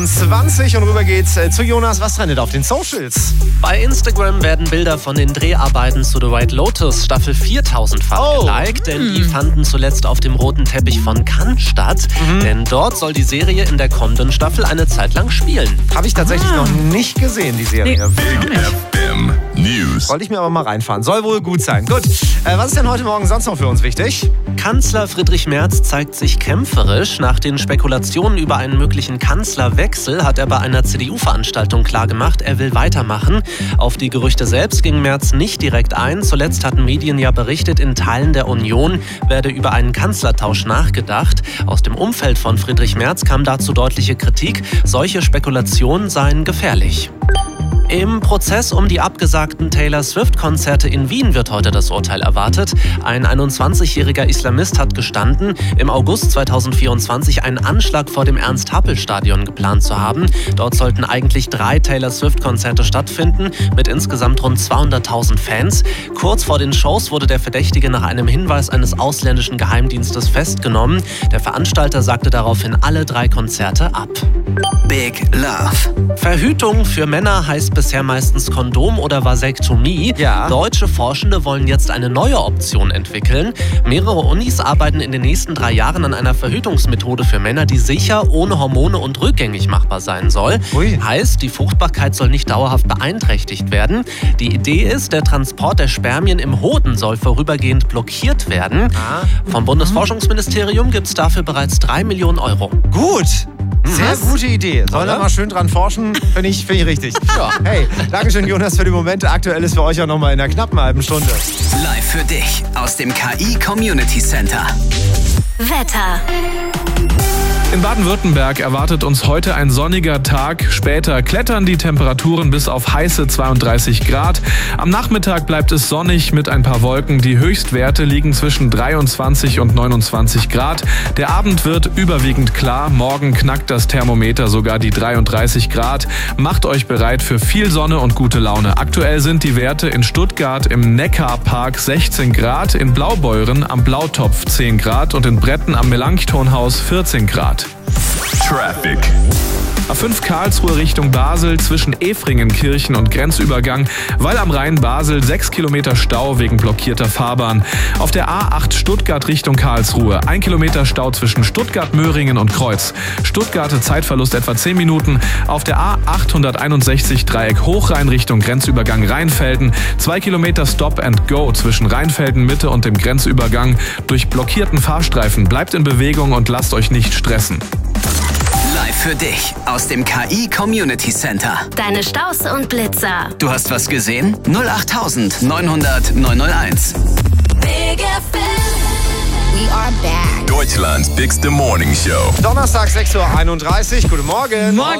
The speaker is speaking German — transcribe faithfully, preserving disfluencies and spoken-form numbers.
zwanzig und rüber geht's zu Jonas. Was trendet auf den Socials? Bei Instagram werden Bilder von den Dreharbeiten zu The White Lotus Staffel vier tausendfach oh. geliked, denn die fanden zuletzt auf dem roten Teppich von Cannes statt. Mhm. Denn dort soll die Serie in der kommenden Staffel eine Zeit lang spielen. Habe ich tatsächlich ah. noch nicht gesehen, die Serie. Nee, Big F M News. Wollte ich mir aber mal reinfahren. Soll wohl gut sein. Gut, äh, was ist denn heute Morgen sonst noch für uns wichtig? Kanzler Friedrich Merz zeigt sich kämpferisch. Nach den Spekulationen über einen möglichen Kanzlerwechsel hat er bei einer C D U-Veranstaltung klargemacht, er will weitermachen. Auf die Gerüchte selbst ging Merz nicht direkt ein. Zuletzt hatten Medien ja berichtet, in Teilen der Union werde über einen Kanzlertausch nachgedacht. Aus dem Umfeld von Friedrich Merz kam dazu deutliche Kritik. Solche Spekulationen seien gefährlich. Im Prozess um die abgesagten Taylor Swift-Konzerte in Wien wird heute das Urteil erwartet. Ein einundzwanzigjähriger Islamist hat gestanden, im August zweitausendvierundzwanzig einen Anschlag vor dem Ernst-Happel-Stadion geplant zu haben. Dort sollten eigentlich drei Taylor Swift-Konzerte stattfinden, mit insgesamt rund zweihunderttausend Fans. Kurz vor den Shows wurde der Verdächtige nach einem Hinweis eines ausländischen Geheimdienstes festgenommen. Der Veranstalter sagte daraufhin alle drei Konzerte ab. Big Love. Verhütung für Männer heißt bisher meistens Kondom oder Vasektomie. Ja. Deutsche Forschende wollen jetzt eine neue Option entwickeln. Mehrere Unis arbeiten in den nächsten drei Jahren an einer Verhütungsmethode für Männer, die sicher, ohne Hormone und rückgängig machbar sein soll. Ui. Heißt, die Fruchtbarkeit soll nicht dauerhaft beeinträchtigt werden. Die Idee ist, der Transport der Spermien im Hoden soll vorübergehend blockiert werden. Ah. Vom Bundesforschungsministerium gibt es dafür bereits drei Millionen Euro. Gut. Sehr Was? gute Idee. Soll da mal schön dran forschen? Finde ich, find ich richtig. Ja. Hey, Dankeschön, Jonas, für die Momente. Aktuell ist für euch auch nochmal in einer knappen halben Stunde. Live für dich aus dem K I Community Center. Wetter. In Baden-Württemberg erwartet uns heute ein sonniger Tag. Später klettern die Temperaturen bis auf heiße zweiunddreißig Grad. Am Nachmittag bleibt es sonnig mit ein paar Wolken. Die Höchstwerte liegen zwischen dreiundzwanzig und neunundzwanzig Grad. Der Abend wird überwiegend klar. Morgen knackt das Thermometer sogar die dreiunddreißig Grad. Macht euch bereit für viel Sonne und gute Laune. Aktuell sind die Werte in Stuttgart im Neckarpark sechzehn Grad, in Blaubeuren am Blautopf zehn Grad und in Bretten am Melanchthonhaus vierzehn Grad. Traffic. A fünf Karlsruhe Richtung Basel zwischen Efringenkirchen und Grenzübergang, weil am Rhein Basel sechs Kilometer Stau wegen blockierter Fahrbahn. Auf der A acht Stuttgart Richtung Karlsruhe ein Kilometer Stau zwischen Stuttgart, Möhringen und Kreuz. Stuttgarter Zeitverlust etwa zehn Minuten. Auf der A achthunderteinundsechzig Dreieck Hochrhein Richtung Grenzübergang Rheinfelden zwei Kilometer Stop and Go zwischen Rheinfelden Mitte und dem Grenzübergang. Durch blockierten Fahrstreifen bleibt in Bewegung und lasst euch nicht stressen. Live für dich aus dem K I Community Center. Deine Staus und Blitzer. Du hast was gesehen? null acht neunhundert neunhunderteins. Big F M. We are back. Deutschlands bigste Morning Show. Donnerstag, sechs Uhr einunddreißig. Guten Morgen. Morgen.